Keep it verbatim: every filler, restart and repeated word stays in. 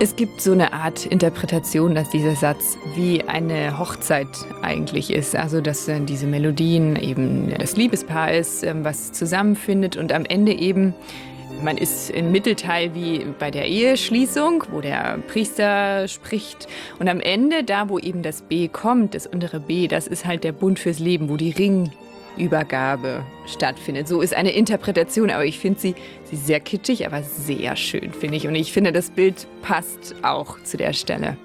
Es gibt so eine Art Interpretation, dass dieser Satz wie eine Hochzeit eigentlich ist. Also, dass äh, diese Melodien eben das Liebespaar ist, ähm, was zusammenfindet und am Ende eben, man ist im Mittelteil wie bei der Eheschließung, wo der Priester spricht. Und am Ende, da wo eben das B kommt, das untere B, das ist halt der Bund fürs Leben, wo die Ringübergabe stattfindet. So ist eine Interpretation, aber ich finde sie, sie sehr kitschig, aber sehr schön, finde ich. Und ich finde, das Bild passt auch zu der Stelle.